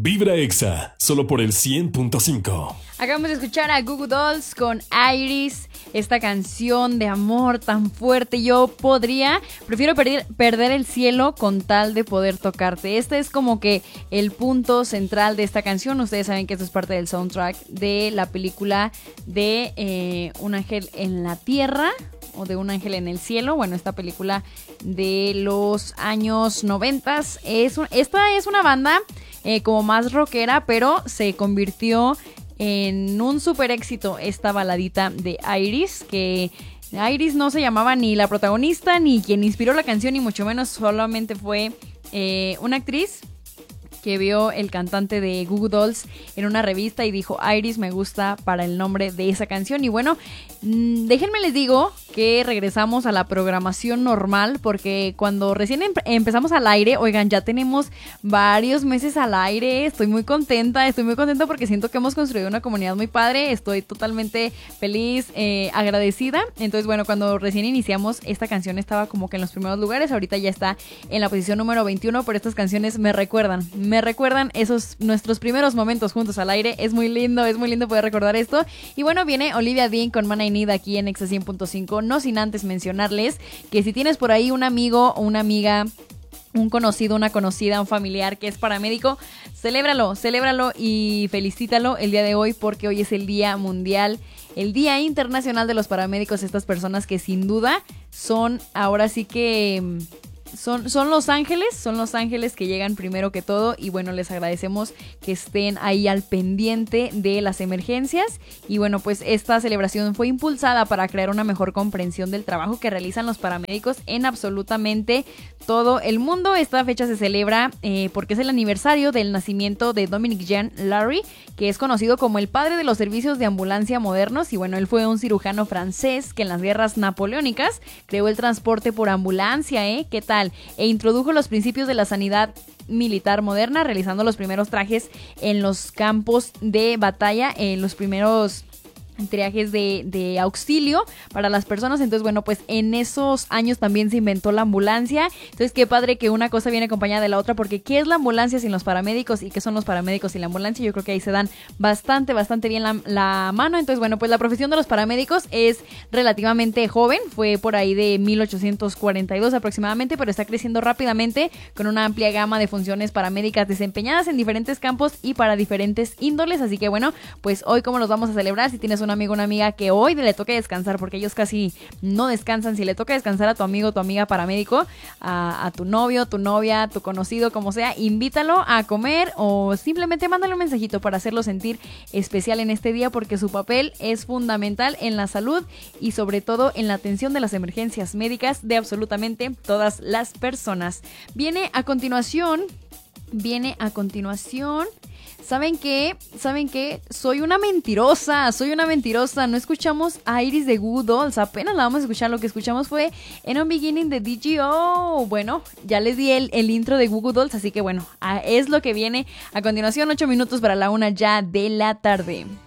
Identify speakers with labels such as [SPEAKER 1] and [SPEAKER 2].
[SPEAKER 1] Vibra Exa, solo por el 100.5.
[SPEAKER 2] Acabamos de escuchar a Goo Goo Dolls con Iris, esta canción de amor tan fuerte. Prefiero perder el cielo con tal de poder tocarte. Este es como que el punto central de esta canción. Ustedes saben que esto es parte del soundtrack de la película de Un ángel en la tierra o de Un ángel en el cielo. Bueno, esta película de los años 90. Esta es una banda como más rockera, pero se convirtió en un super éxito esta baladita de Iris, que Iris no se llamaba ni la protagonista ni quien inspiró la canción, ni mucho menos, solamente fue una actriz que vio el cantante de Goo Goo Dolls en una revista y dijo: Iris me gusta para el nombre de esa canción. Y bueno, déjenme les digo que regresamos a la programación normal, porque cuando recién empezamos al aire, oigan, ya tenemos varios meses al aire. Estoy muy contenta porque siento que hemos construido una comunidad muy padre. Estoy totalmente feliz, agradecida. Entonces, bueno, cuando recién iniciamos, esta canción estaba como que en los primeros lugares. Ahorita ya está en la posición número 21, pero estas canciones me recuerdan esos nuestros primeros momentos juntos al aire. Es muy lindo poder recordar esto. Y bueno, viene Olivia Dean con Man I Need aquí en Exa 100.5. No sin antes mencionarles que si tienes por ahí un amigo o una amiga, un conocido, una conocida, un familiar que es paramédico, celébralo y felicítalo el día de hoy, porque hoy es el Día Mundial, el Día Internacional de los Paramédicos. Estas personas que sin duda son, ahora sí que son los ángeles que llegan primero que todo. Y bueno, les agradecemos que estén ahí al pendiente de las emergencias. Y bueno, pues esta celebración fue impulsada para crear una mejor comprensión del trabajo que realizan los paramédicos en absolutamente todo el mundo. Esta fecha se celebra porque es el aniversario del nacimiento de Dominic Jean Larry, que es conocido como el padre de los servicios de ambulancia modernos. Y bueno, él fue un cirujano francés que en las guerras napoleónicas creó el transporte por ambulancia, ¿qué tal? E introdujo los principios de la sanidad militar moderna, realizando los primeros trajes en los campos de batalla, en los primeros triajes de auxilio para las personas. Entonces, bueno, pues en esos años también se inventó la ambulancia. Entonces, qué padre que una cosa viene acompañada de la otra, porque ¿qué es la ambulancia sin los paramédicos? ¿Y qué son los paramédicos sin la ambulancia? Yo creo que ahí se dan bastante bien la mano. Entonces, bueno, pues la profesión de los paramédicos es relativamente joven, fue por ahí de 1842 aproximadamente, pero está creciendo rápidamente con una amplia gama de funciones paramédicas desempeñadas en diferentes campos y para diferentes índoles. Así que bueno, pues hoy, ¿cómo los vamos a celebrar? Si tienes un amigo o una amiga que hoy le toque descansar, porque ellos casi no descansan, si le toca descansar a tu amigo o tu amiga paramédico, a tu novio, tu novia, tu conocido, como sea, invítalo a comer o simplemente mándale un mensajito para hacerlo sentir especial en este día, porque su papel es fundamental en la salud y sobre todo en la atención de las emergencias médicas de absolutamente todas las personas. Viene a continuación. ¿Saben qué? Soy una mentirosa. No escuchamos a Iris de Goo Goo Dolls. Apenas la vamos a escuchar. Lo que escuchamos fue In a Beginning de DGO. Bueno, ya les di el intro de Goo Goo Dolls. Así que bueno, es lo que viene a continuación. 8 minutos para la 1 ya de la tarde.